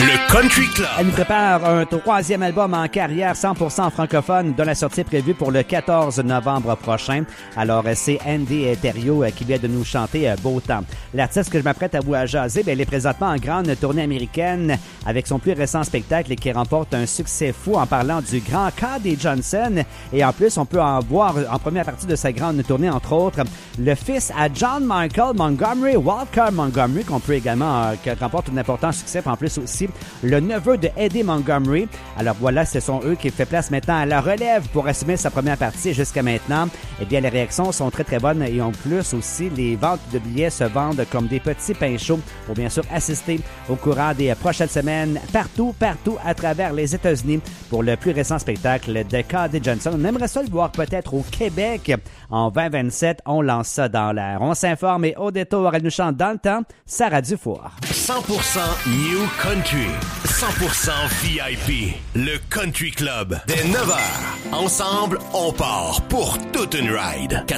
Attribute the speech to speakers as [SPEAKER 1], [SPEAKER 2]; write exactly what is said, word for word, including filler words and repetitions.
[SPEAKER 1] Le Country Club.
[SPEAKER 2] Elle nous prépare un troisième album en carrière cent pour cent francophone dont la sortie est prévue pour le quatorze novembre prochain. Alors, c'est Andy Thériault qui vient de nous chanter Beau Temps. L'artiste que je m'apprête à vous à jaser, bien, elle est présentement en grande tournée américaine avec son plus récent spectacle qui remporte un succès fou en parlant du grand K D Johnson. Et en plus, on peut en voir en première partie de sa grande tournée, entre autres, le fils à John Michael Montgomery, Walker Montgomery, qu'on peut également, euh, qui remporte un important succès, en plus aussi le neveu de Eddie Montgomery. Alors voilà, ce sont eux qui fait place maintenant à la relève pour assumer sa première partie. Jusqu'à maintenant, eh bien, les réactions sont très très bonnes et en plus aussi, les ventes de billets se vendent comme des petits pains chauds pour bien sûr assister au courant des prochaines semaines partout, partout à travers les États-Unis pour le plus récent spectacle de K D Johnson. On aimerait ça le voir peut-être au Québec en vingt vingt-sept. On lance ça dans l'air. On s'informe et au détour, elle nous chante dans le temps, Sarah Dufour.
[SPEAKER 1] cent pour cent New Country. cent pour cent V I P. Le Country Club. Dès neuf heures. Ensemble, on part pour toute une ride.